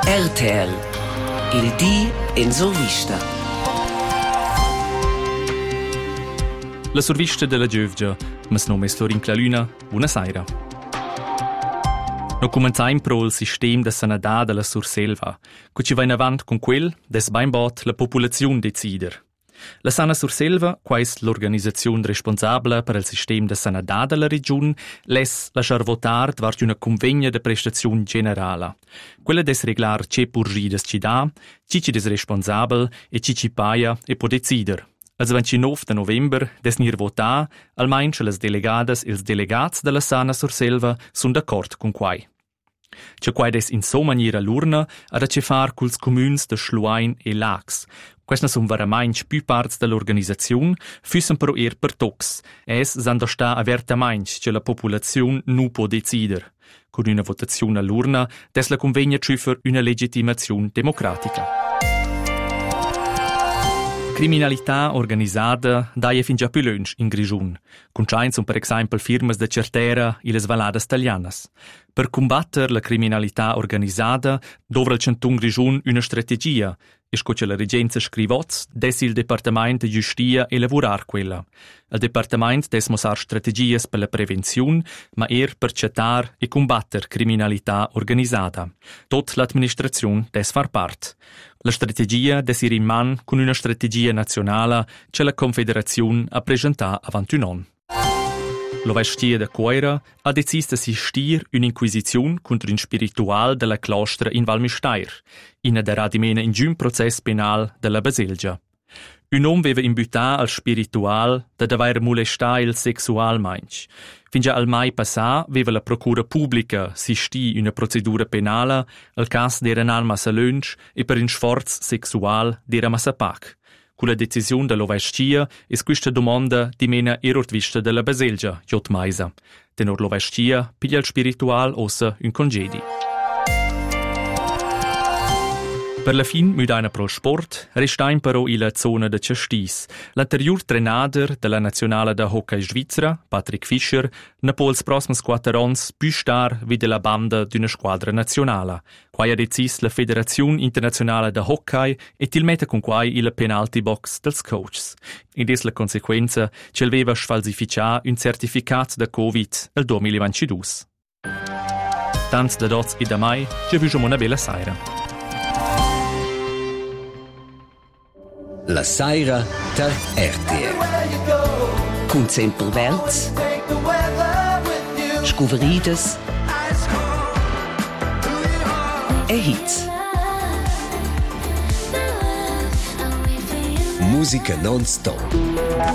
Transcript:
RTL, il dì in Survista. La Survista della Giövgia, mas nome è Florin Claluna, buonasera. No comenzaim pro il sistema de sanità della Surselva, che ci va in avanti con quel des baimbot la popolazione decider. La Sana Surselva, qua è l'organizzazione responsabile per il sistema de sanità della regione, les lasciar votar dvart una convegna de prestazione generale. Quella des reglar ce purgi des ci dà, ci des responsabile e ci paia e può decider. Al 29 de november des nir votar, almeno che les delegadas e els delegats della Sana Surselva sun d'accordo con quai. C'è quai des in so maniera l'urna ad a ce far culs communs de Schluain e Lax. Questa sun veramente più parts dell'organizzazione, füssen però per tox. Es san da sta avertamaint che la popolazione nu può decider. Con una votazione all'urna, des la convegna trüffer una legittimazione democratica. Criminalità organizzata daje fin già più lunch in Grigiun. Conciain sun per esempio firmas de Certera e le Valadas Talianas. Per combattere la criminalità organizzata dovrà il Centun Grigiun una strategia. E scoce la regenza scrivots, des il Departamento de Giustia e lavorar quella. Il Departamento des mosar strategies per la prevenzione, ma per cettar e combattere criminalità organizzata. Tot l'amministrazione des far part. La strategia des ir in man con una strategia nazionale che la Confederazione ha presentato avanti un anno. L'Ovestia de Coira ha deciso di assistir un'inquisizione contro un spiritual della claustra in Val Müstair, in adderadimena in giun process penal della Baselgia. Un uomo aveva imbutato al spiritual da aver molestato il sessualmente. Fin già al mai passà aveva la procura pubblica assistito una procedura penale al caso d'era Nalma Salunch e per un sforzo sessuale d'era Massapac. Con la decisione dell'Ovestia è questa domanda di mena vista della Baselgia, Jot Maisa. Tenor l'Ovestia piglia il spiritual ossa un congedi. Per la fin müdaina pro sport, restain però ila zona de Cestis. L'anterior trenader della nazionale da hockey svizzera, Patrick Fischer, ne può els prossims 4 ans più star vide la banda d'una squadra nazionale. Quai ha decis la Federazione Internazionale da Hockey e tilmetta con quai il penalty box dels coaches. Ed es la consequenza che aveva sfalsificato un certificato da Covid nel 2022. Tanz da dots e da mai, ci vediamo una bella sera. La Saira der RTL. Con sempre belts, scuverides e hits. Musica non-stop.